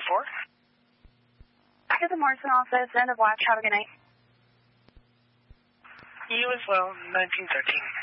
for? Back at the Morrison office, end of watch. Have a good night. You as well, 1913.